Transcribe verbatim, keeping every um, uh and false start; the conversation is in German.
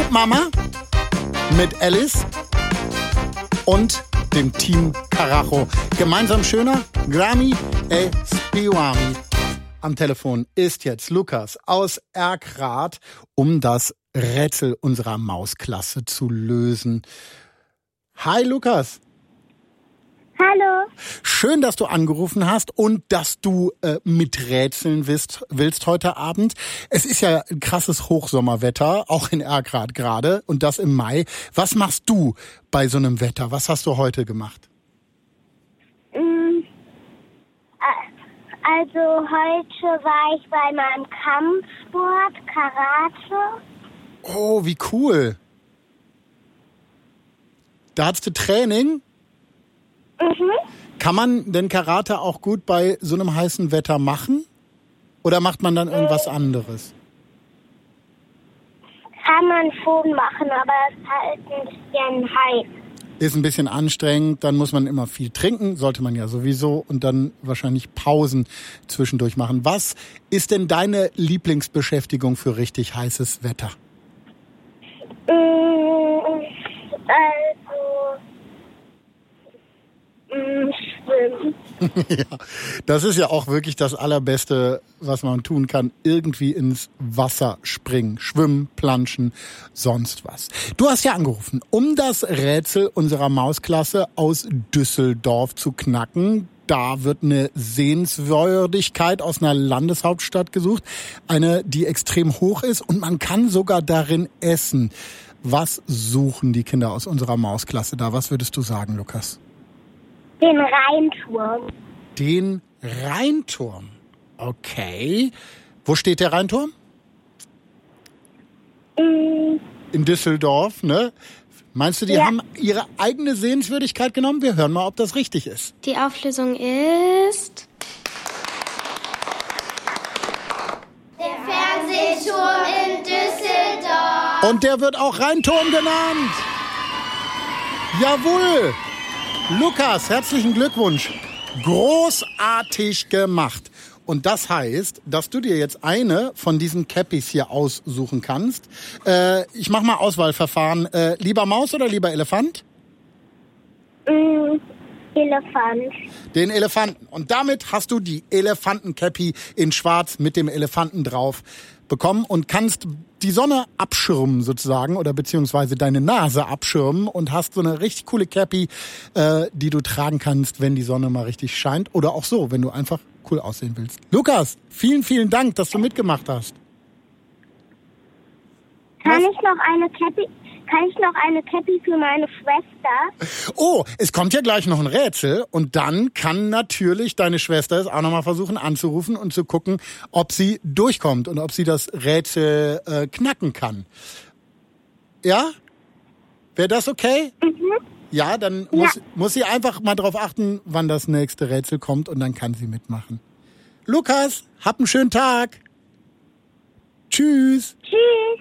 mit Mama, mit Alice und dem Team Karacho. Gemeinsam schöner, Grammy e Spiwami. Am Telefon ist jetzt Lukas aus Erkrath, um das Rätsel unserer Mausklasse zu lösen. Hi Lukas. Hallo. Schön, dass du angerufen hast und dass du äh, miträtseln willst, willst heute Abend. Es ist ja ein krasses Hochsommerwetter, auch in Erkrath gerade, und das im Mai. Was machst du bei so einem Wetter? Was hast du heute gemacht? Mm, Also heute war ich bei meinem Kampfsport, Karate. Oh, wie cool. Da hattest du Training? Mhm. Kann man denn Karate auch gut bei so einem heißen Wetter machen? Oder macht man dann irgendwas anderes? Kann man schon machen, aber es ist halt ein bisschen heiß. Ist ein bisschen anstrengend, dann muss man immer viel trinken, sollte man ja sowieso, und dann wahrscheinlich Pausen zwischendurch machen. Was ist denn deine Lieblingsbeschäftigung für richtig heißes Wetter? Mm, Also, mm, schwimmen. Ja, das ist ja auch wirklich das Allerbeste, was man tun kann. Irgendwie ins Wasser springen, schwimmen, planschen, sonst was. Du hast ja angerufen, um das Rätsel unserer Mausklasse aus Düsseldorf zu knacken. Da wird eine Sehenswürdigkeit aus einer Landeshauptstadt gesucht. Eine, die extrem hoch ist, und man kann sogar darin essen. Was suchen die Kinder aus unserer Mausklasse da? Was würdest du sagen, Lukas? Den Rheinturm. Den Rheinturm. Okay. Wo steht der Rheinturm? Mm, In Düsseldorf, ne? Meinst du, die Ja. haben ihre eigene Sehenswürdigkeit genommen? Wir hören mal, ob das richtig ist. Die Auflösung ist... Der Fernsehturm in Düsseldorf. Und der wird auch Rheinturm genannt. Jawohl. Lukas, herzlichen Glückwunsch. Großartig gemacht. Und das heißt, dass du dir jetzt eine von diesen Cappies hier aussuchen kannst. Äh, ich mach mal Auswahlverfahren. Äh, lieber Maus oder lieber Elefant? mm, Elefant. Den Elefanten. Und damit hast du die Elefanten-Cappy in schwarz mit dem Elefanten drauf bekommen und kannst die Sonne abschirmen sozusagen, oder beziehungsweise deine Nase abschirmen, und hast so eine richtig coole Cappy, äh, die du tragen kannst, wenn die Sonne mal richtig scheint, oder auch so, wenn du einfach cool aussehen willst. Lukas, vielen, vielen Dank, dass du mitgemacht hast. Kann Was? ich noch eine Cappy, kann ich noch eine Cappy für meine Schwester? Oh, es kommt ja gleich noch ein Rätsel, und dann kann natürlich deine Schwester es auch nochmal versuchen anzurufen und zu gucken, ob sie durchkommt und ob sie das Rätsel äh, knacken kann. Ja? Wäre das okay? Mhm. Ja, dann muss, muss sie einfach mal drauf achten, wann das nächste Rätsel kommt, und dann kann sie mitmachen. Lukas, hab einen schönen Tag. Tschüss. Tschüss.